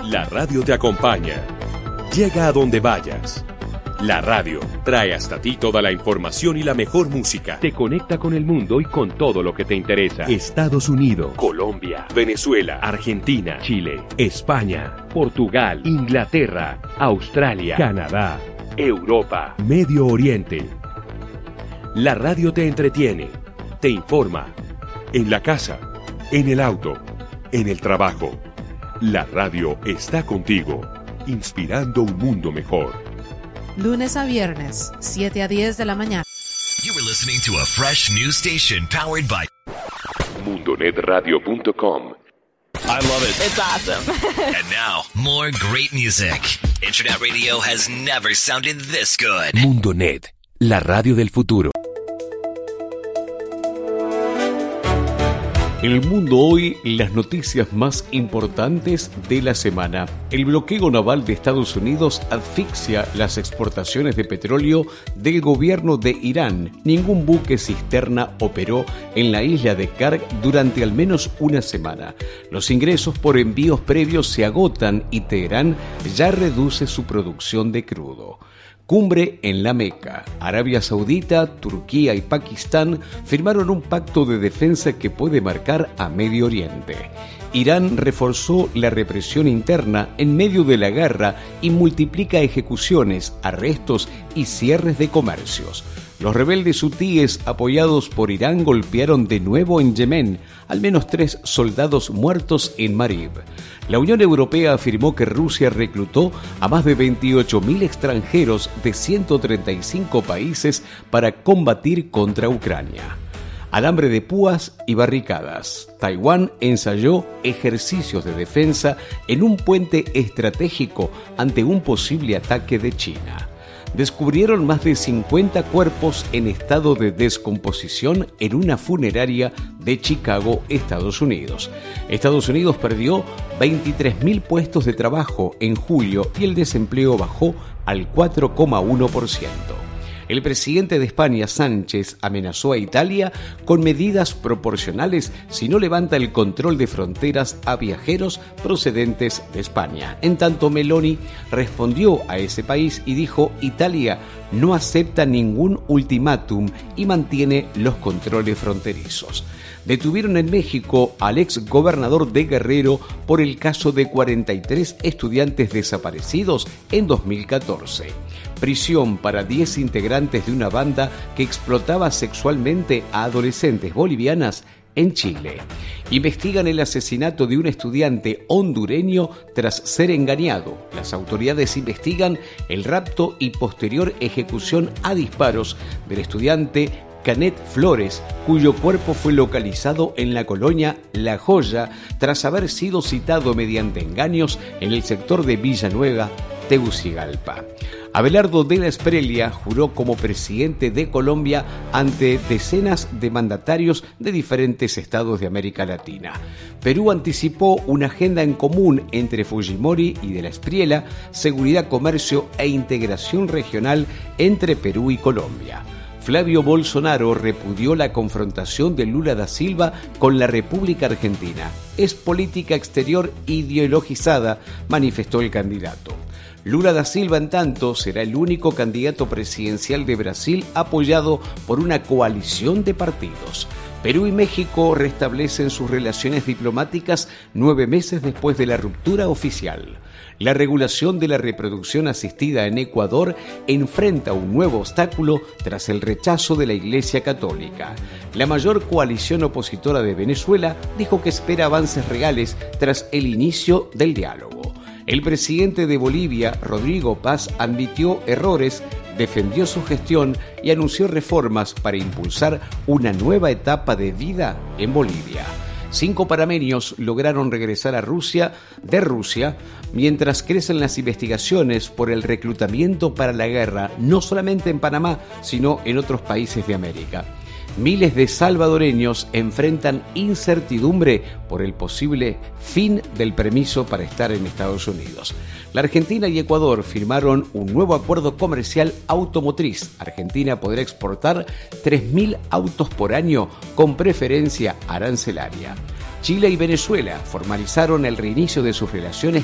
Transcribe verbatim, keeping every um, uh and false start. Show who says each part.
Speaker 1: La radio te acompaña. Llega a donde vayas. La radio trae hasta ti toda la información y la mejor música. Te conecta con el mundo y con todo lo que te interesa. Estados Unidos, Colombia, Venezuela, Argentina, Chile, España, Portugal, Inglaterra, Australia, Canadá, Europa, Medio Oriente. La radio te entretiene, te informa. En la casa, en el auto, en el trabajo. La radio está contigo, inspirando un mundo mejor.
Speaker 2: Lunes a viernes, siete a diez de la mañana.
Speaker 3: You were listening to a fresh new station powered by
Speaker 1: mundo net radio punto com.
Speaker 3: I love it.
Speaker 4: It's awesome.
Speaker 3: And now, more great music. Internet radio has never sounded this good.
Speaker 1: MundoNet, la radio del futuro.
Speaker 5: En el mundo hoy, las noticias más importantes de la semana. El bloqueo naval de Estados Unidos asfixia las exportaciones de petróleo del gobierno de Irán. Ningún buque cisterna operó en la isla de Karg durante al menos una semana. Los ingresos por envíos previos se agotan y Teherán ya reduce su producción de crudo. Cumbre en la Meca. Arabia Saudita, Turquía y Pakistán firmaron un pacto de defensa que puede marcar a Medio Oriente. Irán reforzó la represión interna en medio de la guerra y multiplica ejecuciones, arrestos y cierres de comercios. Los rebeldes hutíes apoyados por Irán golpearon de nuevo en Yemen, al menos tres soldados muertos en Marib. La Unión Europea afirmó que Rusia reclutó a más de veintiocho mil extranjeros de ciento treinta y cinco países para combatir contra Ucrania. Alambre de púas y barricadas. Taiwán ensayó ejercicios de defensa en un puente estratégico ante un posible ataque de China. Descubrieron más de cincuenta cuerpos en estado de descomposición en una funeraria de Chicago, Estados Unidos. Estados Unidos perdió veintitrés mil puestos de trabajo en julio y el desempleo bajó al cuatro coma uno por ciento. El presidente de España, Sánchez, amenazó a Italia con medidas proporcionales si no levanta el control de fronteras a viajeros procedentes de España. En tanto, Meloni respondió a ese país y dijo: Italia no acepta ningún ultimátum y mantiene los controles fronterizos. Detuvieron en México al ex gobernador de Guerrero por el caso de cuarenta y tres estudiantes desaparecidos en dos mil catorce. Prisión para diez integrantes de una banda que explotaba sexualmente a adolescentes bolivianas en Chile. Investigan el asesinato de un estudiante hondureño tras ser engañado. Las autoridades investigan el rapto y posterior ejecución a disparos del estudiante Canet Flores, cuyo cuerpo fue localizado en la colonia La Joya tras haber sido citado mediante engaños en el sector de Villanueva, Tegucigalpa. Abelardo de la Espriella juró como presidente de Colombia ante decenas de mandatarios de diferentes estados de América Latina. Perú anticipó una agenda en común entre Fujimori y de la Espriella, seguridad, comercio e integración regional entre Perú y Colombia. Flavio Bolsonaro repudió la confrontación de Lula da Silva con la República Argentina. Es política exterior ideologizada, manifestó el candidato. Lula da Silva, en tanto, será el único candidato presidencial de Brasil apoyado por una coalición de partidos. Perú y México restablecen sus relaciones diplomáticas nueve meses después de la ruptura oficial. La regulación de la reproducción asistida en Ecuador enfrenta un nuevo obstáculo tras el rechazo de la Iglesia Católica. La mayor coalición opositora de Venezuela dijo que espera avances reales tras el inicio del diálogo. El presidente de Bolivia, Rodrigo Paz, admitió errores, defendió su gestión y anunció reformas para impulsar una nueva etapa de vida en Bolivia. Cinco panameños lograron regresar a Rusia de Rusia mientras crecen las investigaciones por el reclutamiento para la guerra, no solamente en Panamá, sino en otros países de América. Miles de salvadoreños enfrentan incertidumbre por el posible fin del permiso para estar en Estados Unidos. La Argentina y Ecuador firmaron un nuevo acuerdo comercial automotriz. Argentina podrá exportar tres mil autos por año con preferencia arancelaria. Chile y Venezuela formalizaron el reinicio de sus relaciones